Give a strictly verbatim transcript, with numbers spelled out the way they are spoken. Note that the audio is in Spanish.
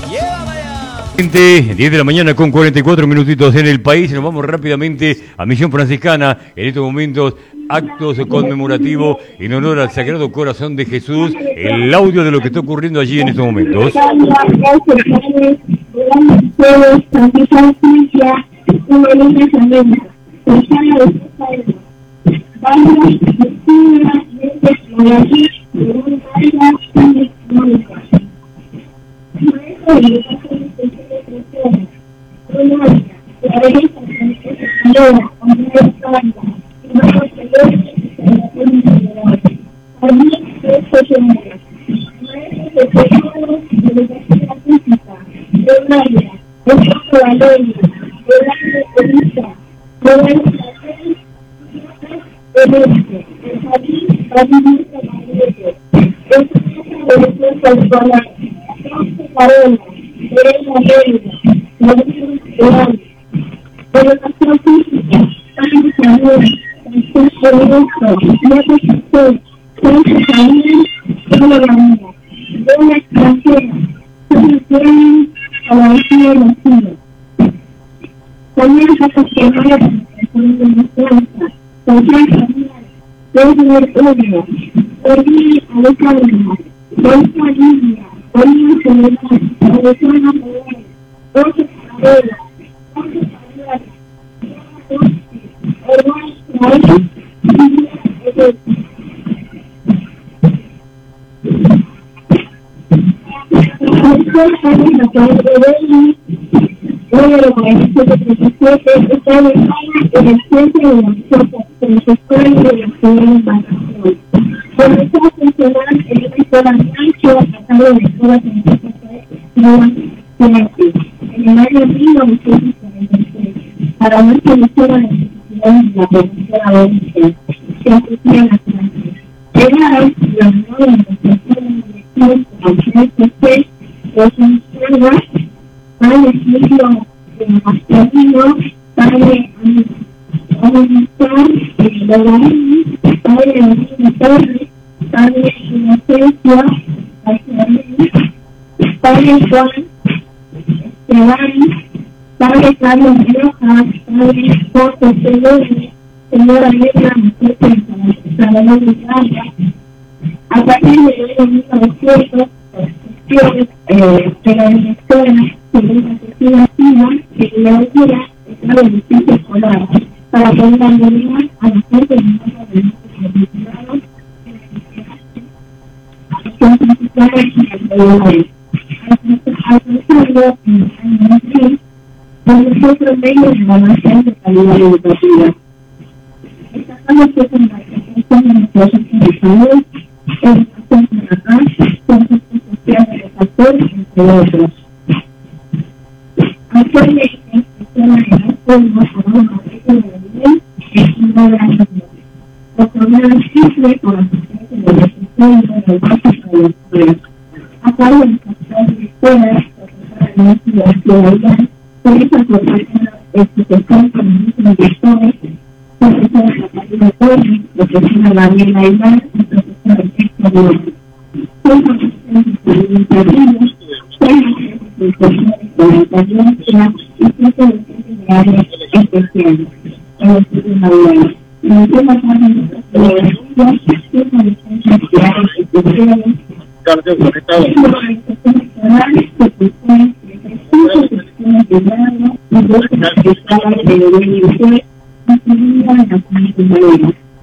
diez de la mañana con cuarenta y cuatro minutitos en el país. Nos vamos rápidamente a Misión Franciscana. En estos momentos, actos conmemorativos en honor al Sagrado Corazón de Jesús. El audio de lo que está ocurriendo allí en estos momentos. Para ver que no fuera necesidad de la profesora Benítez, se asistía a la clase. Era la nueva investigación de dirección con el P C, los iniciados, para el ciclo de masculino, para aumentar el logaritmo, para el torre, para la inocencia, para el Juan, Esteban, Padre Carlos Rojas, Padre Jorge Pérez, señora Elena Mercedes Salvador de Italia. A partir de mil novecientos, eh, de la directora de la sociedad activa, que la autora estaba en el centro escolar, para poder ayudar a la gente de nuevo de nuestros vinculados son principales alrededores. Al pensarlo en el año con nosotros medios de evaluación de calidad educativa. Destacamos que es una representación de nuestros centros de salud, educación de la paz, concepto social de los actores, entre otros. Actualmente, la institución de la forma para un matrimonio de nivel es una gran ayuda. Los programas simple por asistencia de la gestión de los básicos de los escuelas. A cargo de los profesores de escuelas, profesores de la ciudadanía, por esa aportación institución con los mismos directores, profesora Catalina Torres, profesora Gabriela Aymar y profesora Héctor López. Son profesores administrativos, tres profesores de la experiencia y siete docentes de áreas especiales en el estudio laboral. En el tema de las tecnologías, siete licencias de áreas especiales, organizaciones escolares que poseen cinco secciones de grado y dos secciones de nivel, incluidas en las comunidades.